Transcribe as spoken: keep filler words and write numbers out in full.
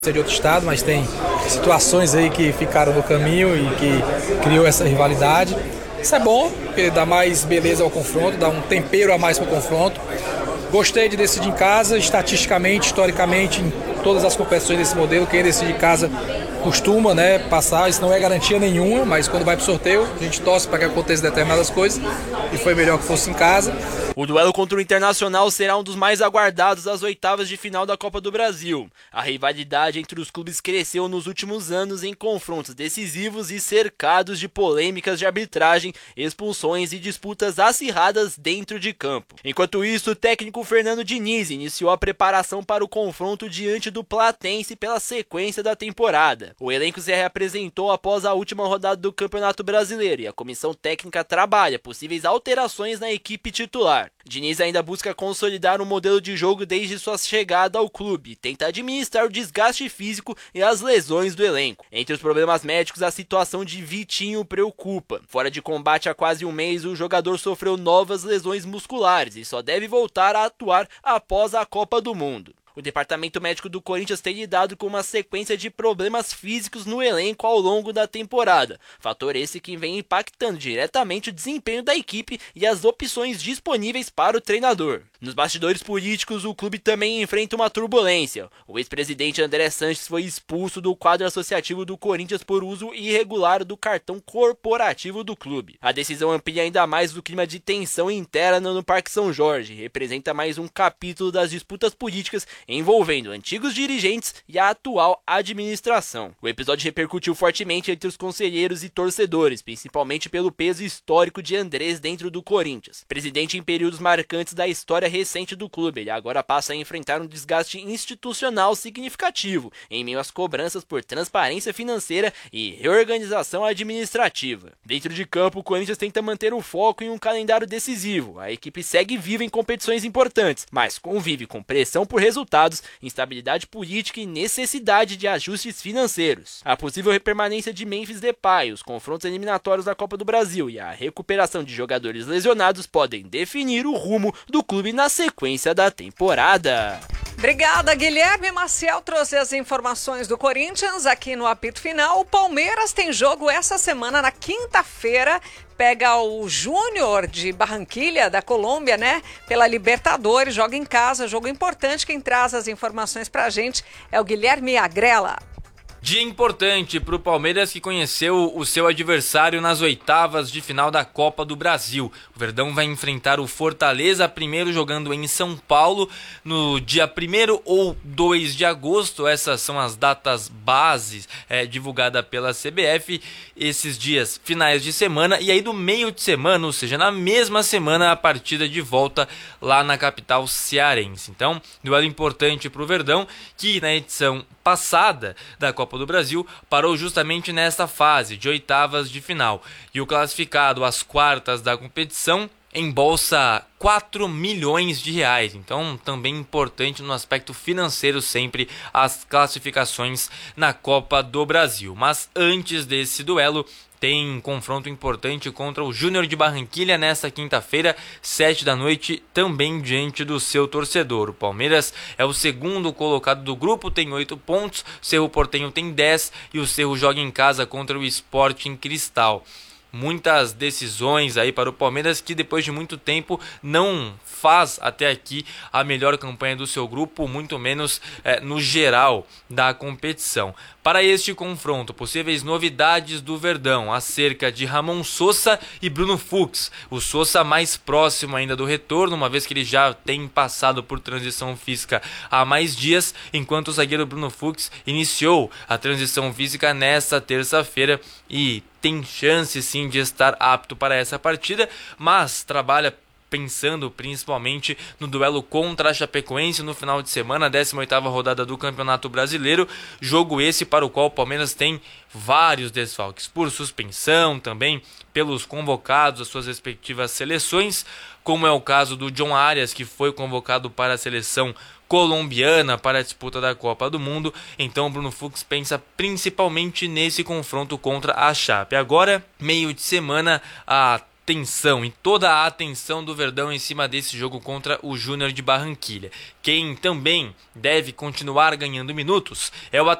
de outro estado, mas tem situações aí que ficaram no caminho e que criou essa rivalidade. Isso é bom, porque dá mais beleza ao confronto, dá um tempero a mais para o confronto. Gostei de decidir em casa, estatisticamente, historicamente, em todas as competições desse modelo, quem decide em casa costuma, né, passar. Isso não é garantia nenhuma, mas quando vai para o sorteio, a gente torce para que aconteçam determinadas coisas e foi melhor que fosse em casa. O duelo contra o Internacional será um dos mais aguardados das oitavas de final da Copa do Brasil. A rivalidade entre os clubes cresceu nos últimos anos em confrontos decisivos e cercados de polêmicas de arbitragem, expulsões e disputas acirradas dentro de campo. Enquanto isso, o técnico Fernando Diniz iniciou a preparação para o confronto diante do Platense pela sequência da temporada. O elenco se reapresentou após a última rodada do Campeonato Brasileiro e a comissão técnica trabalha possíveis alterações na equipe titular. Diniz ainda busca consolidar um modelo de jogo desde sua chegada ao clube e tenta administrar o desgaste físico e as lesões do elenco. Entre os problemas médicos, a situação de Vitinho preocupa. Fora de combate há quase um mês, o jogador sofreu novas lesões musculares e só deve voltar a atuar após a Copa do Mundo. O departamento médico do Corinthians tem lidado com uma sequência de problemas físicos no elenco ao longo da temporada, fator esse que vem impactando diretamente o desempenho da equipe e as opções disponíveis para o treinador. Nos bastidores políticos, o clube também enfrenta uma turbulência. O ex-presidente André Sanches foi expulso do quadro associativo do Corinthians por uso irregular do cartão corporativo do clube. A decisão amplia ainda mais o clima de tensão interna no Parque São Jorge, representa mais um capítulo das disputas políticas envolvendo antigos dirigentes e a atual administração. O episódio repercutiu fortemente entre os conselheiros e torcedores, principalmente pelo peso histórico de Andrés dentro do Corinthians. Presidente em períodos marcantes da história recente do clube, ele agora passa a enfrentar um desgaste institucional significativo, em meio às cobranças por transparência financeira e reorganização administrativa. Dentro de campo, o Corinthians tenta manter o foco em um calendário decisivo. A equipe segue viva em competições importantes, mas convive com pressão por resultados, instabilidade política e necessidade de ajustes financeiros. A possível permanência de Memphis Depay, os confrontos eliminatórios da Copa do Brasil e a recuperação de jogadores lesionados podem definir o rumo do clube na sequência da temporada. Obrigada, Guilherme Maciel trouxe as informações do Corinthians aqui no apito final. O Palmeiras tem jogo essa semana, na quinta-feira, pega o Júnior de Barranquilha, da Colômbia, né? Pela Libertadores, joga em casa, jogo importante. Quem traz as informações pra gente é o Guilherme Agrela. Dia importante para o Palmeiras, que conheceu o seu adversário nas oitavas de final da Copa do Brasil. O Verdão vai enfrentar o Fortaleza, primeiro jogando em São Paulo no dia primeiro ou dois de agosto. Essas são as datas bases é, divulgadas pela C B F. Esses dias finais de semana e aí do meio de semana, ou seja, na mesma semana, a partida de volta lá na capital cearense. Então, duelo importante para o Verdão, que na edição passada da Copa do Brasil parou justamente nesta fase de oitavas de final, e o classificado às quartas da competição embolsa quatro milhões de reais, então também importante no aspecto financeiro sempre as classificações na Copa do Brasil. Mas antes desse duelo, tem confronto importante contra o Júnior de Barranquilha nesta quinta-feira, sete da noite, também diante do seu torcedor. O Palmeiras é o segundo colocado do grupo, tem oito pontos, o Cerro Porteño tem dez e o Cerro joga em casa contra o Sporting Cristal. Muitas decisões aí para o Palmeiras, que depois de muito tempo não faz até aqui a melhor campanha do seu grupo, muito menos é, no geral da competição. Para este confronto, possíveis novidades do Verdão acerca de Ramon Sosa e Bruno Fux. O Sosa mais próximo ainda do retorno, uma vez que ele já tem passado por transição física há mais dias, enquanto o zagueiro Bruno Fux iniciou a transição física nesta terça-feira e tem chance sim de estar apto para essa partida, mas trabalha pensando principalmente no duelo contra a Chapecoense no final de semana, décima oitava rodada do Campeonato Brasileiro, jogo esse para o qual o Palmeiras tem vários desfalques, por suspensão, também pelos convocados às suas respectivas seleções, como é o caso do John Arias, que foi convocado para a seleção colombiana para a disputa da Copa do Mundo. Então o Bruno Fux pensa principalmente nesse confronto contra a Chape. Agora, meio de semana, a tensão e toda a atenção do Verdão em cima desse jogo contra o Júnior de Barranquilha. Quem também deve continuar ganhando minutos é o